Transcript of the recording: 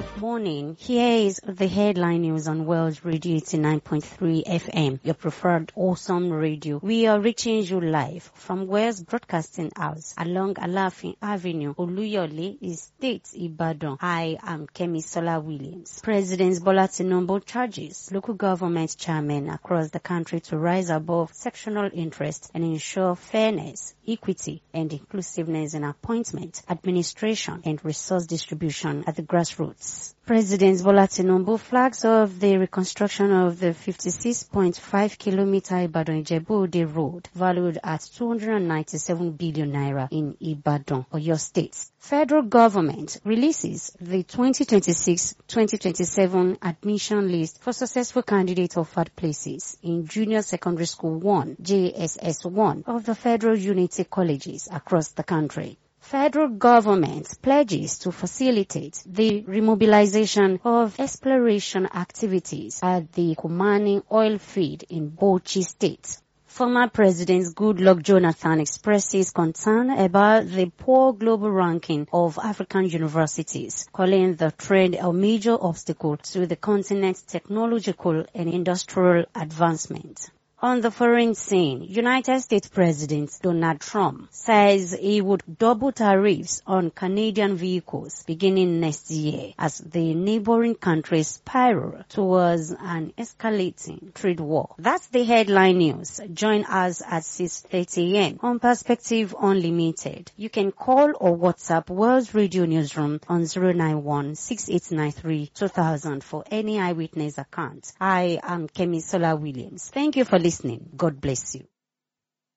Morning. Here is the headline news on World Radio 89.3 FM, your preferred awesome radio. We are reaching you live from West Broadcasting House along Alafin Avenue, Oluyole, Estate, Ibadan. I am Kemi Sola Williams. President Bola Tinubu charges local government chairmen across the country to rise above sectional interest and ensure fairness, equity, and inclusiveness in appointment, administration, and resource distribution at the grassroots. President Bola Tinubu flags off the reconstruction of the 56.5-kilometer Ibadan-Ijebu-Ode road, valued at 297 billion naira in Ibadan, Oyo State. Federal government releases the 2026-2027 admission list for successful candidates offered places in Junior Secondary School 1, JSS 1 of the Federal Unity Colleges across the country. Federal government pledges to facilitate the remobilization of exploration activities at the Kumani oil field in Bauchi State. Former President Goodluck Jonathan expresses concern about the poor global ranking of African universities, calling the trend a major obstacle to the continent's technological and industrial advancement. On the foreign scene, United States President Donald Trump says he would double tariffs on Canadian vehicles beginning next year as the neighboring countries spiral towards an escalating trade war. That's the headline news. Join us at 6:30 a.m. on Perspective Unlimited. You can call or WhatsApp World Radio Newsroom on 091-6893-2000 for any eyewitness account. I am Kemi Sola Williams. Thank you for listening. God bless you.